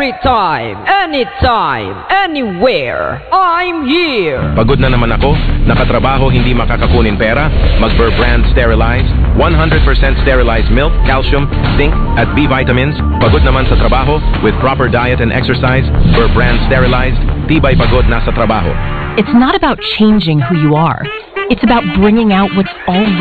Every time, anytime, anywhere, I'm here. Pagod na naman ako, nakatrabaho hindi makakakunin pera, mag-Burr Brand Sterilized, 100% sterilized milk, calcium, zinc, at B vitamins. Pagod naman sa trabaho, with proper diet and exercise, Burr Brand Sterilized, tibay pagod na sa trabaho. It's not about changing who you are. It's about bringing out what's already